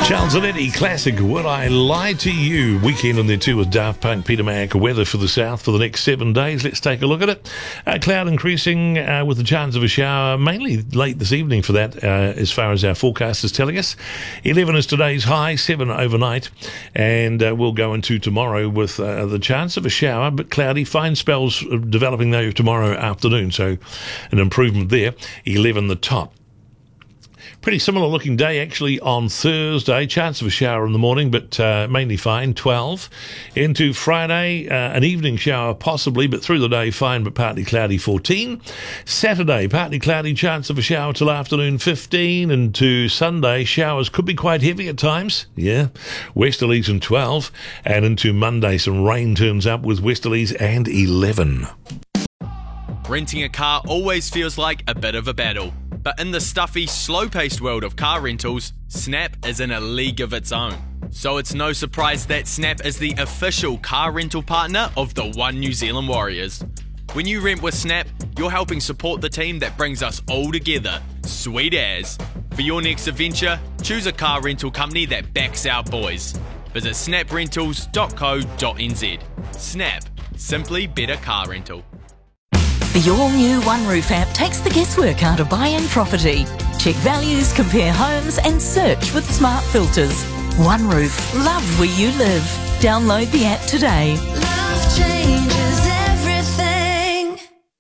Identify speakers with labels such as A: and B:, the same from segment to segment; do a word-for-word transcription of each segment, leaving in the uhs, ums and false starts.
A: Charles Zanetti, classic Would I Lie to You? Weekend on there too with Daft Punk, Peter Mac. Weather for the south for the next seven days. Let's take a look at it. Uh, cloud increasing uh, with the chance of a shower, mainly late this evening for that, uh, as far as our forecast is telling us. eleven is today's high, seven overnight, and uh, we'll go into tomorrow with uh, the chance of a shower, but cloudy. Fine spells developing though tomorrow afternoon, so an improvement there. eleven the top. Pretty similar looking day actually on Thursday. Chance of a shower in the morning, but uh, mainly fine, twelve. Into Friday, uh, an evening shower possibly, but through the day fine but partly cloudy, fourteen. Saturday, partly cloudy, chance of a shower till afternoon, fifteen. Into Sunday, showers could be quite heavy at times, yeah. Westerlies and twelve. And into Monday, some rain turns up with westerlies and eleven.
B: Renting a car always feels like a bit of a battle. But in the stuffy, slow-paced world of car rentals, Snap is in a league of its own. So it's no surprise that Snap is the official car rental partner of the One New Zealand Warriors. When you rent with Snap, you're helping support the team that brings us all together. Sweet as. For your next adventure, choose a car rental company that backs our boys. Visit snap rentals dot co dot n z. Snap. Simply better car rental.
C: The all-new OneRoof app takes the guesswork out of buying property. Check values, compare homes and search with smart filters. OneRoof, love where you live. Download the app today.
D: Love changes everything.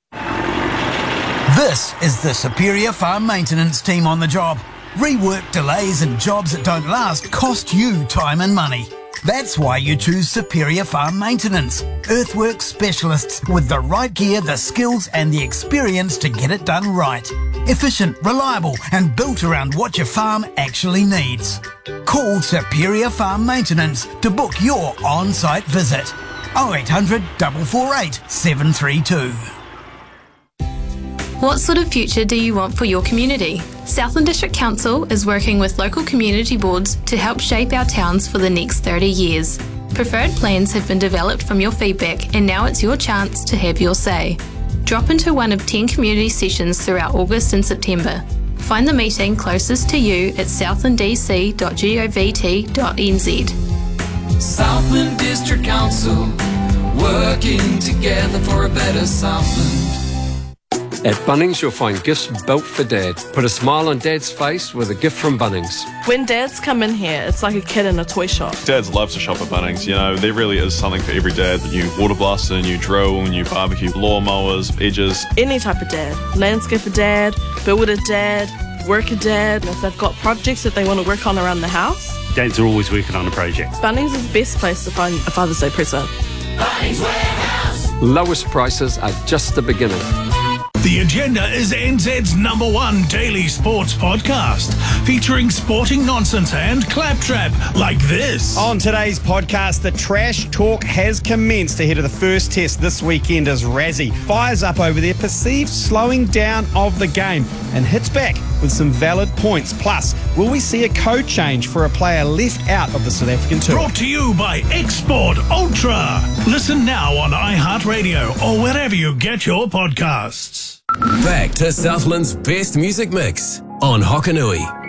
E: This is the Superior Farm Maintenance team on the job. Rework delays and jobs that don't last cost you time and money. That's why you choose Superior Farm Maintenance. Earthworks specialists with the right gear, the skills and the experience to get it done right. Efficient, reliable and built around what your farm actually needs. Call Superior Farm Maintenance to book your on-site visit. oh eight hundred, four four eight, seven three two.
F: What sort of future do you want for your community? Southland District Council is working with local community boards to help shape our towns for the next thirty years. Preferred plans have been developed from your feedback and now it's your chance to have your say. Drop into one of ten community sessions throughout August and September. Find the meeting closest to you at southland d c dot govt dot n z.
G: Southland District Council, working together for a better Southland.
H: At Bunnings, you'll find gifts built for Dad. Put a smile on Dad's face with a gift from Bunnings.
I: When dads come in here, it's like a kid in a toy shop.
J: Dads love to shop at Bunnings. You know, there really is something for every dad. The new water blaster, new drill, new barbecue lawnmowers, edges.
I: Any type of dad. Landscaper dad, builder dad, worker dad. If they've got projects that they want to work on around the house.
K: Dads are always working on a project.
I: Bunnings is the best place to find a Father's Day present.
G: Bunnings Warehouse.
H: Lowest prices are just the beginning.
L: The Agenda is N Z's number one daily sports podcast, featuring sporting nonsense and claptrap like this.
M: On today's podcast, the trash talk has commenced ahead of the first test this weekend as Razzie fires up over their perceived slowing down of the game and hits back with some valid points. Plus, will we see a code change for a player left out of the South African tour?
L: Brought to you by Export Ultra. Listen now on iHeartRadio or wherever you get your podcasts.
N: Back to Southland's best music mix on Hokanui.